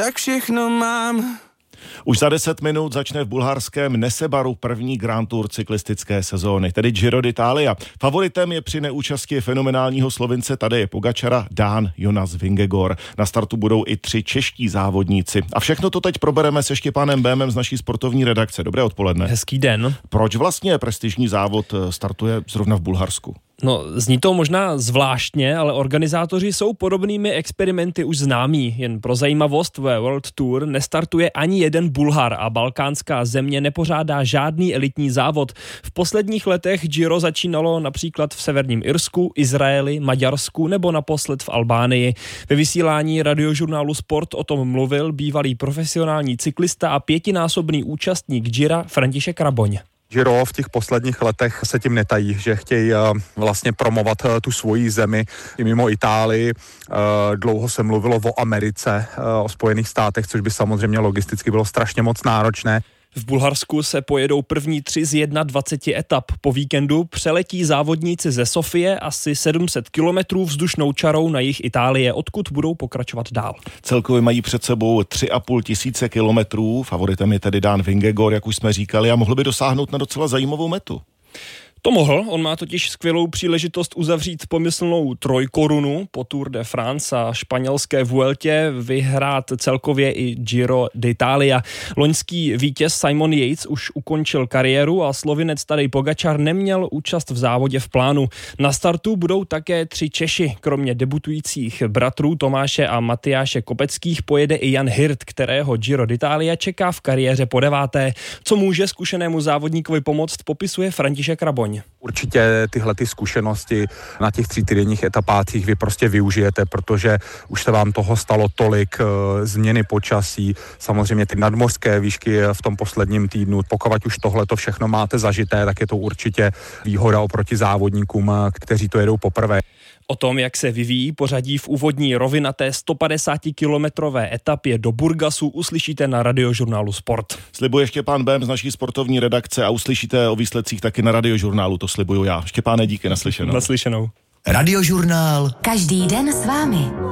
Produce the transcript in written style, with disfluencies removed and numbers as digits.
tak všechno mám. Už za 10 minut začne v bulharském Nesebaru první Grand Tour cyklistické sezóny, tedy Giro d'Italia. Favoritem je při neúčasti fenomenálního Slovince Tadeje Pogačara dán Jonas Vingegaard. Na startu budou i 3 čeští závodníci. A všechno to teď probereme se Štěpánem Bémem z naší sportovní redakce. Dobré odpoledne. Hezký den. Proč vlastně prestižní závod startuje zrovna v Bulharsku? No, zní to možná zvláštně, ale organizátoři jsou podobnými experimenty už známí. Jen pro zajímavost, ve World Tour nestartuje ani jeden Bulhar a balkánská země nepořádá žádný elitní závod. V posledních letech Giro začínalo například v severním Irsku, Izraeli, Maďarsku nebo naposled v Albánii. Ve vysílání radiožurnálu Sport o tom mluvil bývalý profesionální cyklista a 5násobný účastník Gira František Raboň. Giro v těch posledních letech se tím netají, že chtějí vlastně promovat tu svoji zemi i mimo Itálii. Dlouho se mluvilo o Americe, o Spojených státech, což by samozřejmě logisticky bylo strašně moc náročné. V Bulharsku se pojedou první 3 z 21 etap. Po víkendu přeletí závodníci ze Sofie asi 700 kilometrů vzdušnou čarou na jih Itálie, odkud budou pokračovat dál. Celkově mají před sebou 3,5 tisíce kilometrů. Favoritem je tedy dán Vingegaard, jak už jsme říkali, a mohl by dosáhnout na docela zajímavou metu. To mohl, on má totiž skvělou příležitost uzavřít pomyslnou trojkorunu po Tour de France a španělské Vueltě, vyhrát celkově i Giro d'Italia. Loňský vítěz Simon Yates už ukončil kariéru a Slovinec Tadej Pogačar neměl účast v závodě v plánu. Na startu budou také 3 Češi, kromě debutujících bratrů Tomáše a Matyáše Kopeckých pojede i Jan Hirt, kterého Giro d'Italia čeká v kariéře po 9. Co může zkušenému závodníkovi pomoct, popisuje František Raboň. Určitě tyhle zkušenosti na těch 3týdenních etapách vy prostě využijete, protože už se vám toho stalo tolik, změny počasí, samozřejmě ty nadmořské výšky v tom posledním týdnu. Pokud už tohleto všechno máte zažité, tak je to určitě výhoda oproti závodníkům, kteří to jedou poprvé. O tom, jak se vyvíjí pořadí v úvodní rovinaté 150-kilometrové etapě do Burgasu, uslyšíte na radiožurnálu Sport. Slibuje Štěpán Bém z naší sportovní redakce a uslyšíte o výsledcích taky na radiožurnálu, to slibuju já. Štěpáne, díky, naslyšenou. Naslyšenou. Radiožurnál. Každý den s vámi.